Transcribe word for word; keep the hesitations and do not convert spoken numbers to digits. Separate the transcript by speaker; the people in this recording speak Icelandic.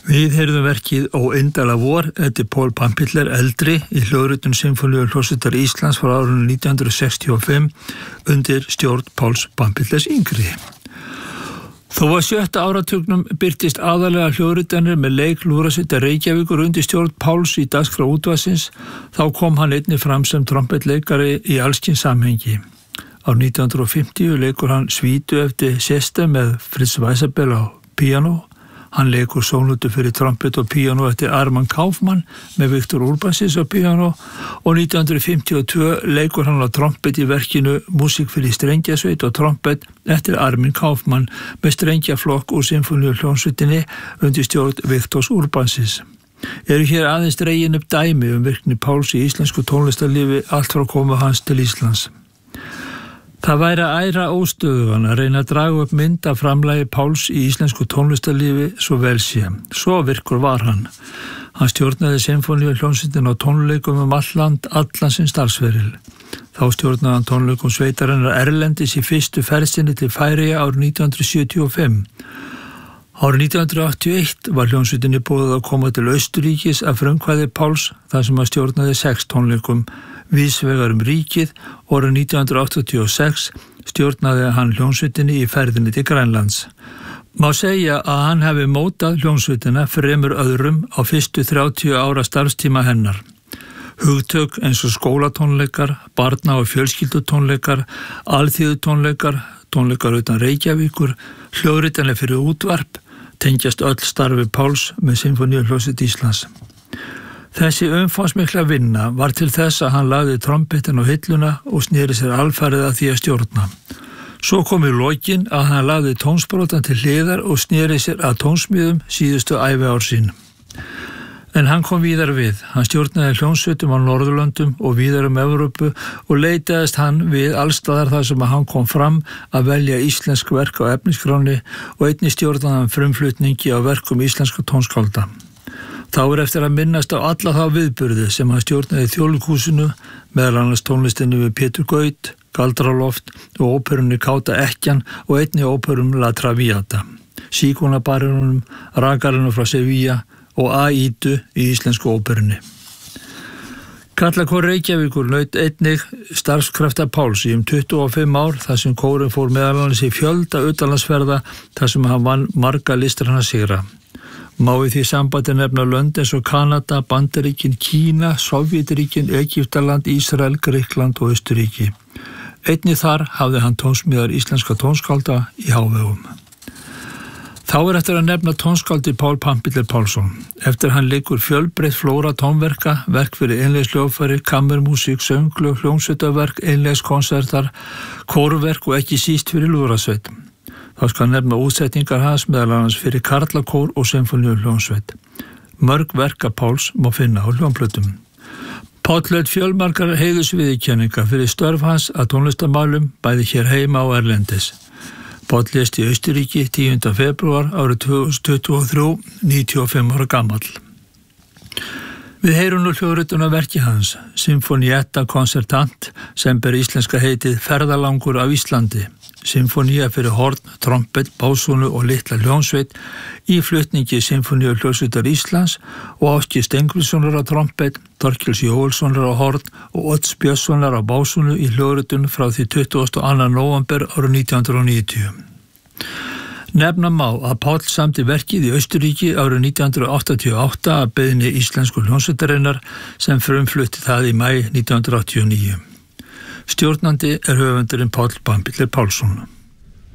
Speaker 1: Við heyrðum verkið Ó indæla vor eftir Paul Pampiller eldri í hljóðritun Sinfóníuhljómsveitar Íslands frá árinu nítján hundruð sextíu og fimm undir stjórn Páls Pampillers yngri. Þó að sjötta áratugnum birtist aðalega hljóðritanir með leik Lúðrasveitar Reykjavíkur undir stjórn Páls í dagskrá útvarpsins, þá kom hann einnig fram sem trompetleikari í allskyns samhengi. Árið nítján hundruð fimmtíu leikur hann svítu eftir Seste með Fritz Weisabell á píanó. Hann leikur sónutu fyrir trompet og píanó eftir Armand Kaufmann með Viktor Urbansis á píanó og nítján hundruð fimmtíu og tvö leikur hann á trompet í verkinu Músík fyrir strengjasveit og trompet eftir Armand Kaufmann með strengjaflokk úr Sinfóníuhljómsveitinni undir stjórn Viktors Urbansis. Eru hér aðeins dregin upp dæmi um virkni Páls í íslensku tónlistarlífi allt frá komu hans til Íslands. Það væri að æra óstöðugan að reyna að draga upp mynd af framlagi Páls í íslensku tónlistarlífi svo vel sé. Svo virkur var hann. Hann stjórnaði Sinfóníuhljómsveitina á tónleikum um all land allan sinn starfsferil. Þá stjórnaði hann tónleikum sveitarinnar erlendis í fyrstu ferð sinni til Færeyja árið nítján hundruð sjötíu og fimm. Árið nítján hundruð áttatíu og eitt var hljómsveitinni boðið að koma til Austurríkis að frumkvæði Páls þar sem hann stjórnaði sex tónleikum víðsvegar um ríkið og árið nítján hundruð áttatíu og sex stjórnaði hann hljómsveitinni í ferðinni til Grænlands. Má segja að hann hefði mótað hljómsveitina fremur öðrum á fyrstu þrjátíu ára starfstíma hennar. Hugtök eins og skólatónleikar, barna- og fjölskyldutónleikar, alþýðutónleikar, tónleikar utan Reykjavíkur, hljóðritanir fyrir útvarp, tengjast öll starfi Páls með Sinfóníuhljómsveit Íslands. Þessi umfangsmikla vinna var til þess að hann lagði trompetin á hilluna og sneri sér alfarið að því að stjórna. Svo kom í lokin að hann lagði tónsbrotan til hliðar og sneri sér að tónsmíðum síðustu æviár sín. En hann kom víðar við. Hann stjórnaði hljómsveitum á Norðurlöndum og víðar um Evrópu og leitaðist hann við allstaðar þar sem að hann kom fram að velja íslensk verk á efnisskráni og einnig stjórnaði hann frumflutningi á verkum íslenska tónskálda. Þá er eftir að minnast á alla þá viðburði sem hann stjórnaði í Þjóðleikhúsinu, meðal annars tónlistinni við Pétur Gaut, Galdraloft og óperunni Káta Ekkjan og einnig óperum La Traviata, Síkonabarinunum, Rakarinu frá Sevilla og Aídu í íslensku óperunni. Karlakór Reykjavíkur naut einnig starfskrafta Páls í um tuttugu og fimm ár þar sem kórinn fór meðal annars í fjölda utanlandsferða þar sem hann vann marga listræna sigra. Má í því sambandi nefna lönd eins og Kanada, Bandaríkin, Kína, Sovjetríkin, Egyptaland, Ísrael, Grikkland og Austurríki. Einnig þar hafði hann tónsmíðar íslenska tónskálda í hávegum. Þá er eftir að nefna tónskáldi Pál Pampiller Pálsson. Eftir hann leikur fjölbreytt flóra tónverka, verk fyrir einleikshljóðfæri, kammermúsík, sönglög, hljómsveitaverk, einleikskonsertar, kórverk og ekki síst fyrir lúðrasveit. Þá skal nefna útsetningar hans meðal annars fyrir karlakór og Sinfóníuhljómsveit. Mörg verka Páls má finna á hljómplötum. Páll hlaut fjölmargar heiðursviðurkenningar fyrir störf hans að tónlistarmálum bæði hér heima og erlendis. Páll lést í Austurríki tíunda febrúar árið tvö þúsund tuttugu og þrjú, níutíu og fimm ára gamall. Við heyrum nú hljóðritun af verki hans, Sinfonietta Concertant, sem ber íslenska heitið Ferðalangur af Íslandi. Sinfonía fyrir horn, trompet, básúnu og litla hljómsveit í flutningi Sinfóníuhljómsveitar Íslands og Áski Steingrímssonar á trompet, Þorkels Jóelssonar á horn og Odds Björnssonar á básúnu í hljóðritun frá því tuttugasta og annan nóvember árið nítján hundruð níutíu. Nefna má að Páll samdi verkið í Austurríki árið nítján hundruð áttatíu og átta að beiðni íslensku hljómsveitarinnar sem frumflutti það í maí nítján hundruð áttatíu og níu. Stjórnandi er höfundurinn Páll Pampiller Pálsson.